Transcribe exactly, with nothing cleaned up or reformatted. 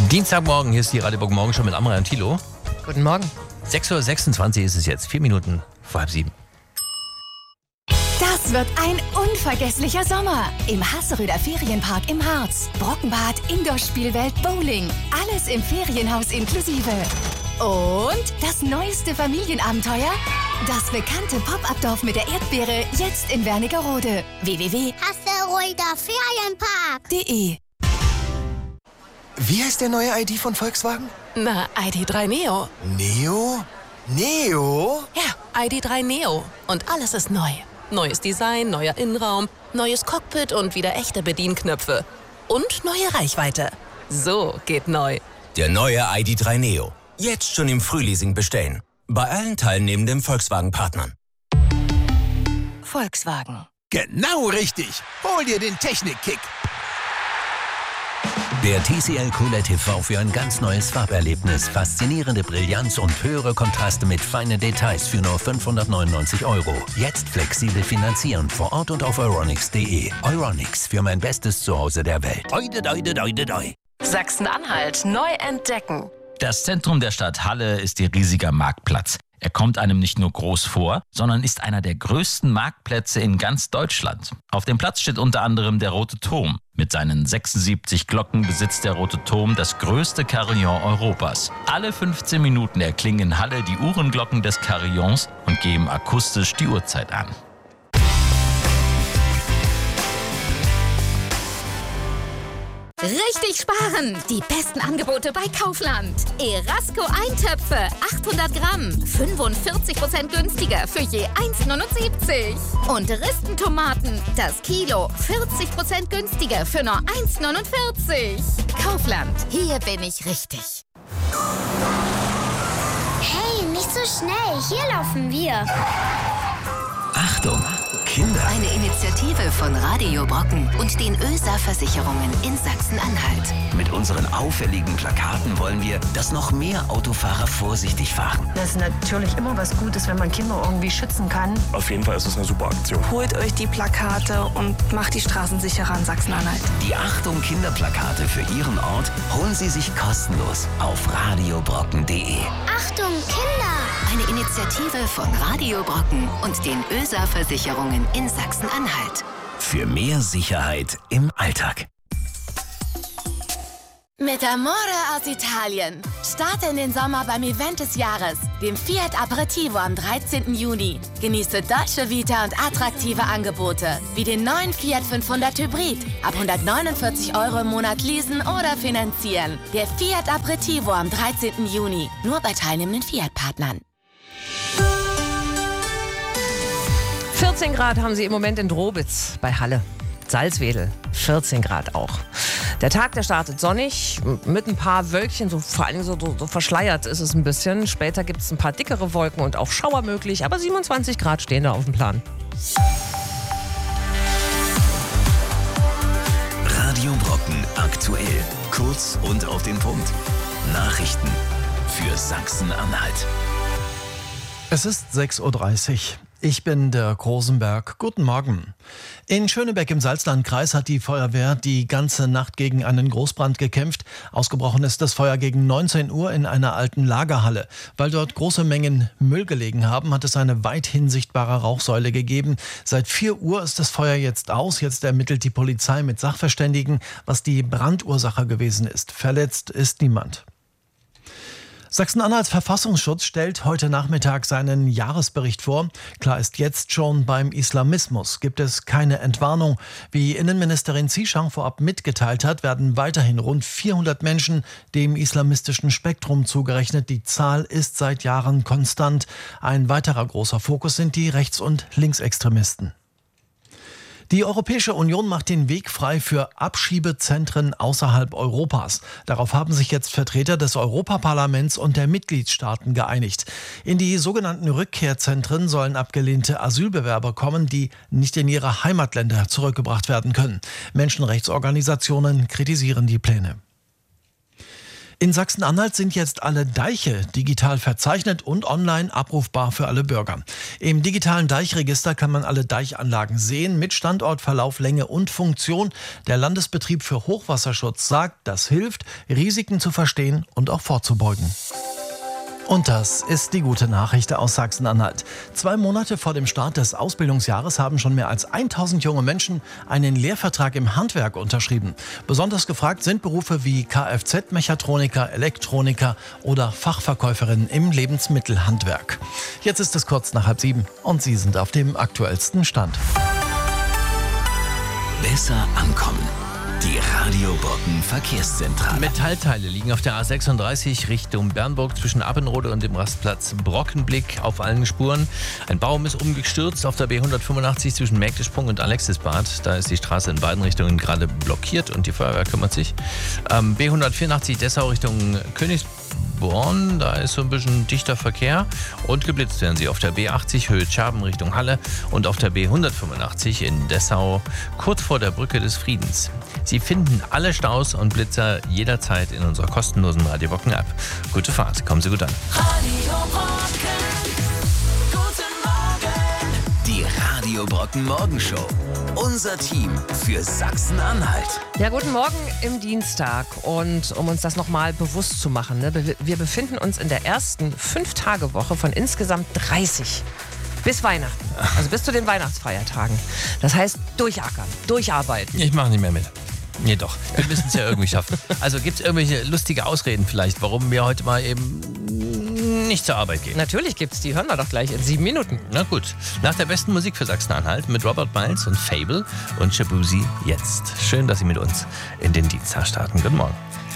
Dienstagmorgen, hier ist die Radio Burg Morgen schon mit Amrei und Thilo. Guten Morgen. sechs Uhr sechsundzwanzig ist es jetzt, vier Minuten vor halb sieben. Das wird ein unvergesslicher Sommer im Hasseröder Ferienpark im Harz. Brockenbad, Indoor-Spielwelt, Bowling, alles im Ferienhaus inklusive. Und das neueste Familienabenteuer? Das bekannte Pop-Up-Dorf mit der Erdbeere, jetzt in Wernigerode. w w w punkt hasseröder ferienpark punkt de. Wie heißt der neue I D von Volkswagen? Na, I D drei Neo. Neo? Neo? Ja, I D drei Neo. Und alles ist neu. Neues Design, neuer Innenraum, neues Cockpit und wieder echte Bedienknöpfe. Und neue Reichweite. So geht neu. Der neue I D drei Neo. Jetzt schon im Frühleasing bestellen. Bei allen teilnehmenden Volkswagen-Partnern. Volkswagen. Genau richtig. Hol dir den Technik-Kick. Der T C L Q L E D T V für ein ganz neues Farberlebnis. Faszinierende Brillanz und höhere Kontraste mit feinen Details für nur fünfhundertneunundneunzig Euro. Jetzt flexibel finanzieren vor Ort und auf euronics punkt de. Euronics, für mein bestes Zuhause der Welt. Oide, oide, oide, oide. Sachsen-Anhalt neu entdecken. Das Zentrum der Stadt Halle ist ihr riesiger Marktplatz. Er kommt einem nicht nur groß vor, sondern ist einer der größten Marktplätze in ganz Deutschland. Auf dem Platz steht unter anderem der Rote Turm. Mit seinen sechsundsiebzig Glocken besitzt der Rote Turm das größte Carillon Europas. Alle fünfzehn Minuten erklingen in Halle die Uhrenglocken des Carillons und geben akustisch die Uhrzeit an. Richtig sparen! Die besten Angebote bei Kaufland. Erasco Eintöpfe, achthundert Gramm, fünfundvierzig Prozent günstiger für je eins neunundsiebzig. Und Ristentomaten, das Kilo, vierzig Prozent günstiger für nur eins neunundvierzig. Kaufland, hier bin ich richtig. Hey, nicht so schnell, hier laufen wir. Achtung, Kinder! Eine Initiative von Radio Brocken und den ÖSA-Versicherungen in Sachsen-Anhalt. Mit unseren auffälligen Plakaten wollen wir, dass noch mehr Autofahrer vorsichtig fahren. Das ist natürlich immer was Gutes, wenn man Kinder irgendwie schützen kann. Auf jeden Fall ist es eine super Aktion. Holt euch die Plakate und macht die Straßen sicherer in Sachsen-Anhalt. Die Achtung Kinderplakate für Ihren Ort holen Sie sich kostenlos auf radiobrocken punkt de. Achtung Kinder! Eine Initiative von Radio Brocken und den ÖSA-Versicherungen in Sachsen-Anhalt. Für mehr Sicherheit im Alltag. Mit Amore aus Italien. Starte in den Sommer beim Event des Jahres, dem Fiat Aperitivo am dreizehnten Juni. Genieße Dolce Vita und attraktive Angebote, wie den neuen Fiat fünfhundert Hybrid. Ab hundertneunundvierzig Euro im Monat leasen oder finanzieren. Der Fiat Aperitivo am dreizehnten Juni. Nur bei teilnehmenden Fiat-Partnern. vierzehn Grad haben sie im Moment in Drobitz bei Halle. Salzwedel, vierzehn Grad auch. Der Tag, der startet sonnig, mit ein paar Wölkchen, so, vor allem so, so, so verschleiert ist es ein bisschen. Später gibt es ein paar dickere Wolken und auch Schauer möglich, aber siebenundzwanzig Grad stehen da auf dem Plan. Radio Brocken aktuell, kurz und auf den Punkt. Nachrichten für Sachsen-Anhalt. Es ist sechs Uhr dreißig. Ich bin der Rosenberg. Guten Morgen. In Schönebeck im Salzlandkreis hat die Feuerwehr die ganze Nacht gegen einen Großbrand gekämpft. Ausgebrochen ist das Feuer gegen neunzehn Uhr in einer alten Lagerhalle. Weil dort große Mengen Müll gelegen haben, hat es eine weithin sichtbare Rauchsäule gegeben. Seit vier Uhr ist das Feuer jetzt aus. Jetzt ermittelt die Polizei mit Sachverständigen, was die Brandursache gewesen ist. Verletzt ist niemand. Sachsen-Anhalts Verfassungsschutz stellt heute Nachmittag seinen Jahresbericht vor. Klar ist jetzt schon, beim Islamismus gibt es keine Entwarnung. Wie Innenministerin Zieschang vorab mitgeteilt hat, werden weiterhin rund vierhundert Menschen dem islamistischen Spektrum zugerechnet. Die Zahl ist seit Jahren konstant. Ein weiterer großer Fokus sind die Rechts- und Linksextremisten. Die Europäische Union macht den Weg frei für Abschiebezentren außerhalb Europas. Darauf haben sich jetzt Vertreter des Europaparlaments und der Mitgliedstaaten geeinigt. In die sogenannten Rückkehrzentren sollen abgelehnte Asylbewerber kommen, die nicht in ihre Heimatländer zurückgebracht werden können. Menschenrechtsorganisationen kritisieren die Pläne. In Sachsen-Anhalt sind jetzt alle Deiche digital verzeichnet und online abrufbar für alle Bürger. Im digitalen Deichregister kann man alle Deichanlagen sehen mit Standort, Verlauf, Länge und Funktion. Der Landesbetrieb für Hochwasserschutz sagt, das hilft, Risiken zu verstehen und auch vorzubeugen. Und das ist die gute Nachricht aus Sachsen-Anhalt. Zwei Monate vor dem Start des Ausbildungsjahres haben schon mehr als tausend junge Menschen einen Lehrvertrag im Handwerk unterschrieben. Besonders gefragt sind Berufe wie Kfz-Mechatroniker, Elektroniker oder Fachverkäuferinnen im Lebensmittelhandwerk. Jetzt ist es kurz nach halb sieben und Sie sind auf dem aktuellsten Stand. Besser ankommen. Die Radio Brocken Verkehrszentrale. Metallteile liegen auf der A sechsunddreißig Richtung Bernburg zwischen Appenrode und dem Rastplatz Brockenblick auf allen Spuren. Ein Baum ist umgestürzt auf der B hundertfünfundachtzig zwischen Mägdesprung und Alexisbad. Da ist die Straße in beiden Richtungen gerade blockiert und die Feuerwehr kümmert sich. Ähm, B hundertvierundachtzig Dessau Richtung Königsborn, da ist so ein bisschen dichter Verkehr und geblitzt werden sie auf der B achtzig Höhe Tscherben Richtung Halle und auf der B hundertfünfundachtzig in Dessau kurz vor der Brücke des Friedens. Sie finden alle Staus und Blitzer jederzeit in unserer kostenlosen Radio Brocken App. Gute Fahrt, kommen Sie gut an. Radio Brocken, guten Morgen. Die Radio Brocken Morgenshow. Unser Team für Sachsen-Anhalt. Ja, guten Morgen im Dienstag. Und um uns das nochmal bewusst zu machen, ne, wir befinden uns in der ersten Fünf-Tage-Woche von insgesamt dreißig. Bis Weihnachten, also bis zu den Weihnachtsfeiertagen. Das heißt, durchackern, durcharbeiten. Ich mache nicht mehr mit. Nee, doch. Wir müssen es ja irgendwie schaffen. Also gibt es irgendwelche lustige Ausreden vielleicht, warum wir heute mal eben nicht zur Arbeit gehen? Natürlich gibt's die. Hören wir doch gleich in sieben Minuten. Na gut. Nach der besten Musik für Sachsen-Anhalt mit Robert Miles und Fable und Shabuzi jetzt. Schön, dass Sie mit uns in den Dienstag starten. Guten Morgen.